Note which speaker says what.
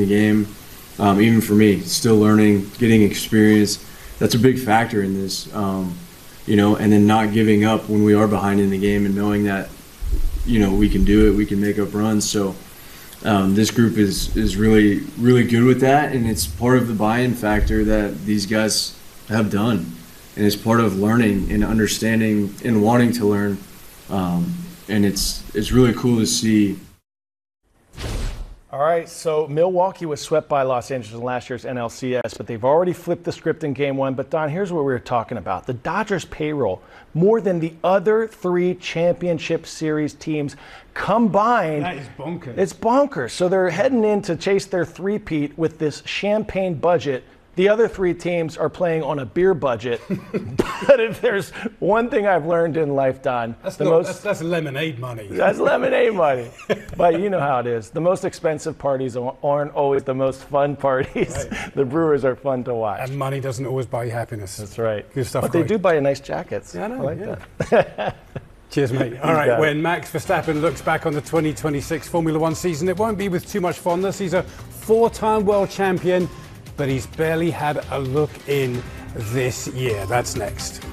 Speaker 1: game. Even for me, still learning, getting experience. That's a big factor in this, you know, and then not giving up when we are behind in the game and knowing that, you know, we can do it, we can make up runs. So this group is really, really good with that, and it's part of the buy-in factor that these guys have done. And it's part of learning and understanding and wanting to learn. And it's really cool to see.
Speaker 2: All right, so Milwaukee was swept by Los Angeles in last year's NLCS, but they've already flipped the script in Game 1. But, Don, here's what we were talking about. The Dodgers' payroll, more than the other 3 championship series teams combined.
Speaker 3: That is bonkers.
Speaker 2: It's bonkers. So they're heading in to chase their three-peat with this champagne budget. The other 3 teams are playing on a beer budget. But if there's one thing I've learned in life, Don,
Speaker 3: that's lemonade money.
Speaker 2: That's lemonade money. But you know how it is. The most expensive parties aren't always the most fun parties. Right. The Brewers are fun to watch.
Speaker 3: And money doesn't always buy you happiness.
Speaker 2: That's right.
Speaker 3: Good stuff.
Speaker 2: But they do buy you nice jackets.
Speaker 3: Yeah, I know.
Speaker 2: I like that.
Speaker 3: Cheers, mate. All right, when Max Verstappen looks back on the 2026 Formula One season, it won't be with too much fondness. He's a 4-time world champion, but he's barely had a look in this year. That's next.